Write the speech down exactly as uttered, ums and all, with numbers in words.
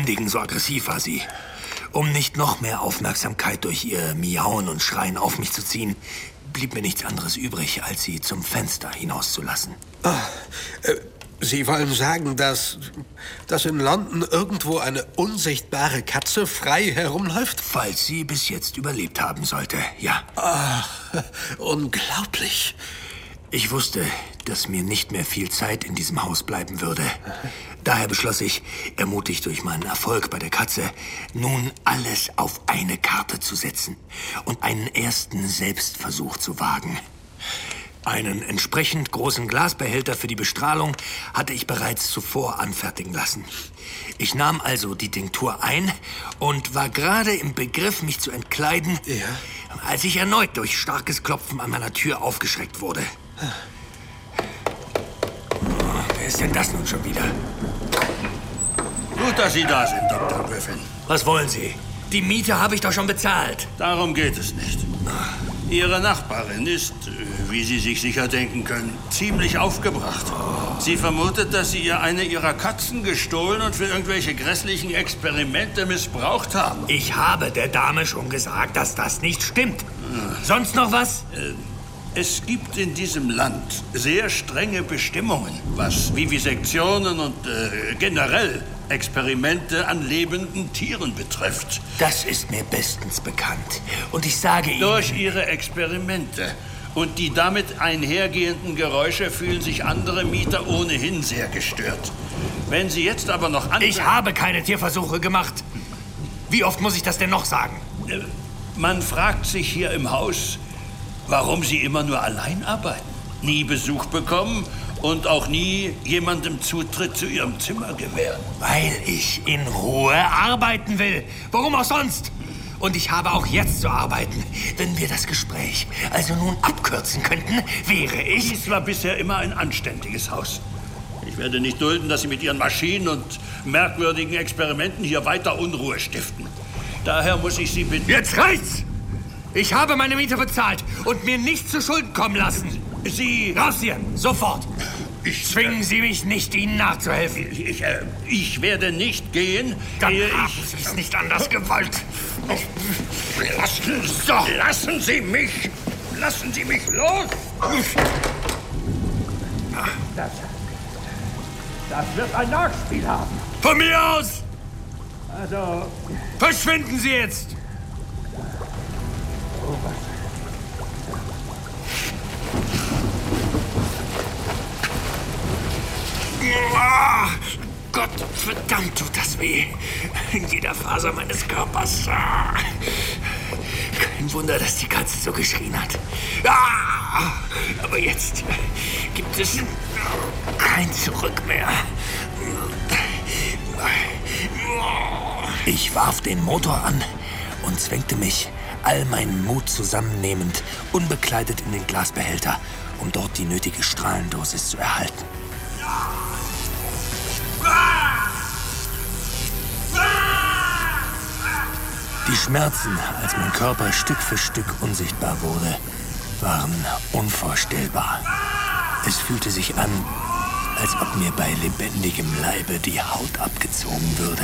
bändigen, so aggressiv war sie. Um nicht noch mehr Aufmerksamkeit durch ihr Miauen und Schreien auf mich zu ziehen, blieb mir nichts anderes übrig, als sie zum Fenster hinauszulassen. Ah, äh, Sie wollen sagen, dass, dass in London irgendwo eine unsichtbare Katze frei herumläuft? Falls sie bis jetzt überlebt haben sollte, ja. Ach, unglaublich. Ich wusste, dass mir nicht mehr viel Zeit in diesem Haus bleiben würde. Daher beschloss ich, ermutigt durch meinen Erfolg bei der Katze, nun alles auf eine Karte zu setzen und einen ersten Selbstversuch zu wagen. Einen entsprechend großen Glasbehälter für die Bestrahlung hatte ich bereits zuvor anfertigen lassen. Ich nahm also die Tinktur ein und war gerade im Begriff, mich zu entkleiden, ja. als ich erneut durch starkes Klopfen an meiner Tür aufgeschreckt wurde. Oh, wer ist denn das nun schon wieder? Gut, dass Sie da sind, Doktor Griffin. Was wollen Sie? Die Miete habe ich doch schon bezahlt. Darum geht es nicht. Ihre Nachbarin ist, wie Sie sich sicher denken können, ziemlich aufgebracht. Sie vermutet, dass Sie ihr eine ihrer Katzen gestohlen und für irgendwelche grässlichen Experimente missbraucht haben. Ich habe der Dame schon gesagt, dass das nicht stimmt. Sonst noch was? Es gibt in diesem Land sehr strenge Bestimmungen, was Vivisektionen und äh, generell Experimente an lebenden Tieren betrifft. Das ist mir bestens bekannt. Und ich sage Ihnen... Durch Ihre Experimente und die damit einhergehenden Geräusche fühlen sich andere Mieter ohnehin sehr gestört. Wenn Sie jetzt aber noch andere... Ich habe keine Tierversuche gemacht. Wie oft muss ich das denn noch sagen? Äh, man fragt sich hier im Haus, warum Sie immer nur allein arbeiten, nie Besuch bekommen und auch nie jemandem Zutritt zu Ihrem Zimmer gewähren. Weil ich in Ruhe arbeiten will. Warum auch sonst? Und ich habe auch jetzt zu arbeiten. Wenn wir das Gespräch also nun abkürzen könnten, wäre ich... Dies war bisher immer ein anständiges Haus. Ich werde nicht dulden, dass Sie mit Ihren Maschinen und merkwürdigen Experimenten hier weiter Unruhe stiften. Daher muss ich Sie bitten... Jetzt reicht's! Ich habe meine Miete bezahlt und mir nichts zu Schulden kommen lassen. Sie... Raus hier! Sofort! Ich, Zwingen Sie mich nicht, Ihnen nachzuhelfen. Ich, ich, äh, ich werde nicht gehen, Dann ehe haben ich... Sie es nicht anders gewollt. Lassen, so. Lassen Sie mich! Lassen Sie mich los! Das, das wird ein Nachspiel haben. Von mir aus! Also... Verschwinden Sie jetzt! Oh, was? Ah, Gott verdammt, tut das weh. In jeder Faser meines Körpers. Ah. Kein Wunder, dass die Katze so geschrien hat. Ah, aber jetzt gibt es kein Zurück mehr. Ich warf den Motor an und zwängte mich, all meinen Mut zusammennehmend, unbekleidet in den Glasbehälter, um dort die nötige Strahlendosis zu erhalten. Die Schmerzen, als mein Körper Stück für Stück unsichtbar wurde, waren unvorstellbar. Es fühlte sich an, als ob mir bei lebendigem Leibe die Haut abgezogen würde.